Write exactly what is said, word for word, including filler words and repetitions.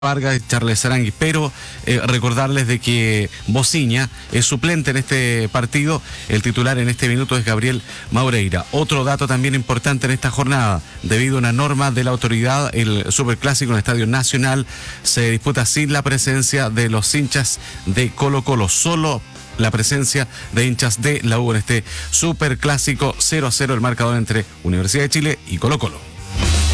Vargas y Charles Arangui, pero eh, recordarles de que Bociña es suplente en este partido, el titular en este minuto es Gabriel Maureira. Otro dato también importante en esta jornada, debido a una norma de la autoridad, el Superclásico en el Estadio Nacional se disputa sin la presencia de los hinchas de Colo Colo, solo la presencia de hinchas de la U en este Superclásico. Cero a cero el marcador entre Universidad de Chile y Colo Colo.